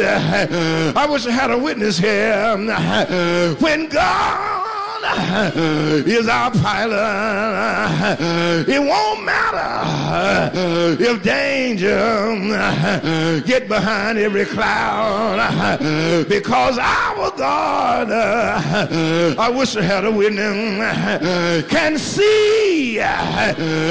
I wish I had a witness here. When God is our pilot, it won't matter if danger get behind every cloud, because our God, I wish I had a witness, can see